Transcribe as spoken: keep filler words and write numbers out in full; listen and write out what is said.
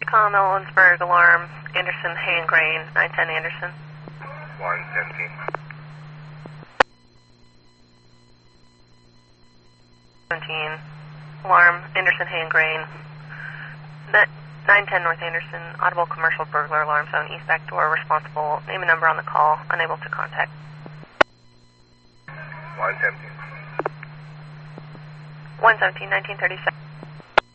Com Ellensburg alarm, Anderson, Hay and Grain, nine ten Anderson. one seventeen. seventeen. Alarm, Anderson, Hay and Grain. nine ten North Anderson, audible commercial burglar alarm zone, east back door, responsible, name and number on the call, unable to contact. one seventeen. one seventeen, nineteen thirty-seven.